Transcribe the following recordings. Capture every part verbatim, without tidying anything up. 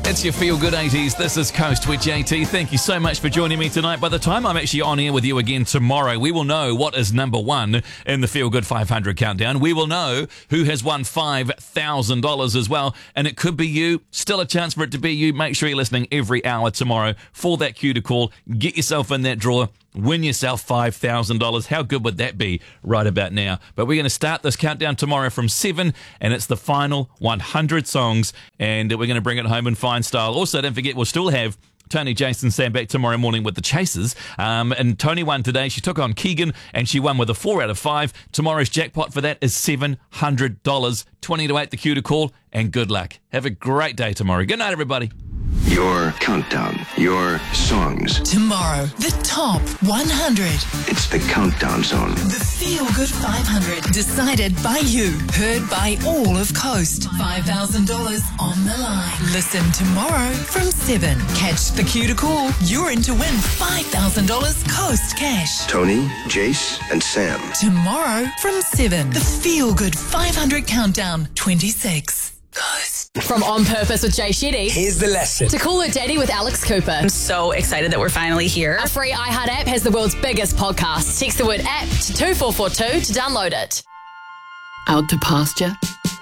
It's your Feel Good eighties. This is Coast with J T. Thank you so much for joining me tonight. By the time I'm actually on air with you again tomorrow, we will know what is number one in the Feel Good five hundred countdown. We will know who has won five thousand dollars as well, and it could be you. Still a chance for it to be you. Make sure you're listening every hour tomorrow for that cue to call. Get yourself in that draw. Win yourself five thousand dollars. How good would that be right about now? But we're going to start this countdown tomorrow from seven, and it's the final one hundred songs, and we're going to bring it home in fine style. Also, don't forget, we'll still have Tony, Jason, Sam back tomorrow morning with the Chasers. Um, and Tony won today. She took on Keegan, and she won with a four out of five. Tomorrow's jackpot for that is seven hundred dollars. twenty to eight, the cue to call, and good luck. Have a great day tomorrow. Good night, everybody. Your countdown, your songs. Tomorrow, the top one hundred. It's the Countdown Zone. The Feel Good five hundred. Decided by you. Heard by all of Coast. five thousand dollars on the line. Listen tomorrow from seven. Catch the cue to call. You're in to win five thousand dollars Coast cash. Tony, Jace, and Sam. Tomorrow from seven. The Feel Good five hundred countdown twenty-six. Coast. From On Purpose with Jay Shetty. Here's the lesson. To Call Her Daddy with Alex Cooper. I'm so excited that we're finally here. A free iHeart app has the world's biggest podcast. Text the word app to two four four two to download it. Out to pasture?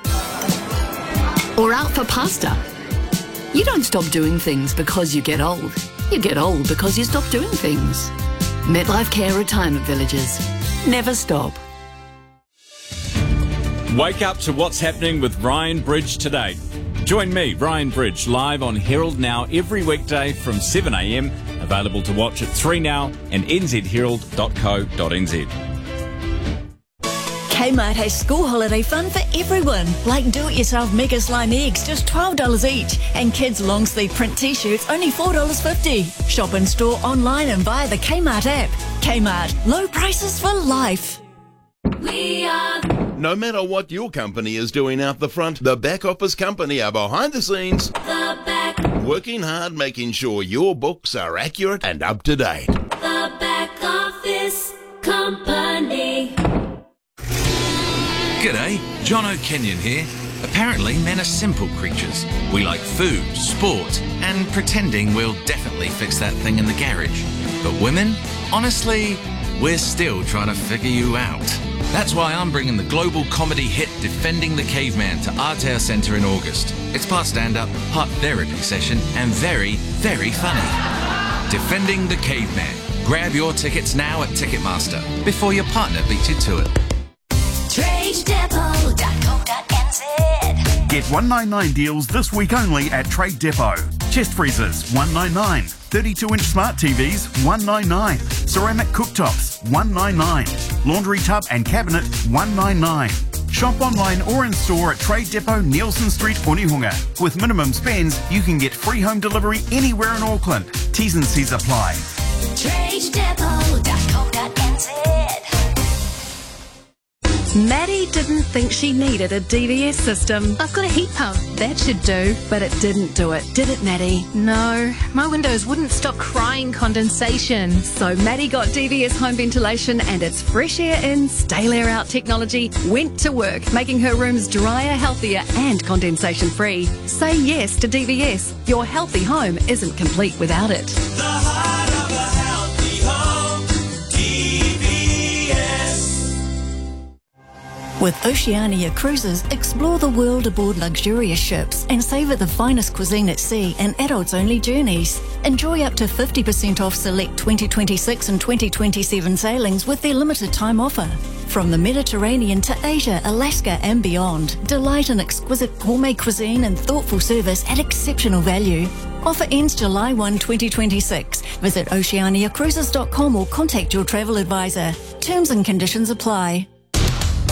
Or out for pasta? You don't stop doing things because you get old. You get old because you stop doing things. MetLife Care Retirement Villages. Never stop. Wake up to what's happening with Ryan Bridge today. Join me, Ryan Bridge, live on Herald Now every weekday from seven a m. Available to watch at three now and n z herald dot co dot n z. Kmart has school holiday fun for everyone, like do-it-yourself Mega Slime eggs, just twelve dollars each, and kids' long-sleeve print t-shirts, only four dollars fifty. Shop in store, online and via the Kmart app. Kmart, low prices for life. We are... No matter what your company is doing out the front, the back office company are behind the scenes. The back. Working hard, making sure your books are accurate and up to date. The back office company. G'day, John O'Kenyon here. Apparently men are simple creatures. We like food, sport, and pretending we'll definitely fix that thing in the garage. But women, honestly, we're still trying to figure you out. That's why I'm bringing the global comedy hit Defending the Caveman to Aotearoa Centre in August. It's part stand-up, part therapy session, and very, very funny. Defending the Caveman. Grab your tickets now at Ticketmaster before your partner beats you to it. trade depot dot co dot n z. Get one ninety-nine deals this week only at Trade Depot. Chest freezers, one ninety-nine. thirty-two inch smart T Vs, one ninety-nine. Ceramic cooktops, one ninety-nine. Laundry tub and cabinet, one ninety-nine. Shop online or in store at Trade Depot, Nielsen Street, Onehunga. With minimum spends, you can get free home delivery anywhere in Auckland. T's and C's apply. trade depot dot co dot n z. Maddie didn't think she needed a D V S system. I've got a heat pump. That should do. But it didn't do it, did it, Maddie? No, my windows wouldn't stop crying condensation. So Maddie got D V S home ventilation and its fresh air in, stale air out technology went to work, making her rooms drier, healthier and condensation free. Say yes to D V S. Your healthy home isn't complete without it. The heart of a healthy home, D V S. With Oceania Cruises, explore the world aboard luxurious ships and savour the finest cuisine at sea and adults-only journeys. Enjoy up to fifty percent off select twenty twenty-six and twenty twenty-seven sailings with their limited time offer. From the Mediterranean to Asia, Alaska and beyond, delight in exquisite gourmet cuisine and thoughtful service at exceptional value. Offer ends July first, twenty twenty-six. Visit oceania cruises dot com or contact your travel advisor. Terms and conditions apply.